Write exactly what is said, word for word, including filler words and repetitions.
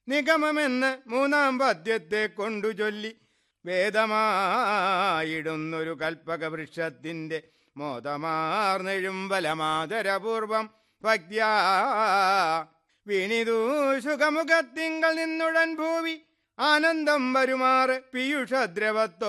നിഗമമെന്ന് മൂന്നാം പദ്യത്തെ കൊണ്ടു ചൊല്ലി വേദമായിടുന്നൊരു കൽപ്പക വൃക്ഷത്തിൻ്റെ മോദമാർന്നെഴും ബലമാതരപൂർവം ഭക്യാ വിണിതൂ സുഖമുഖത്തിങ്കൽ നിന്നുടൻ ഭൂവി ആനന്ദം വരുമാറ് പീയൂഷദ്രവത്തോ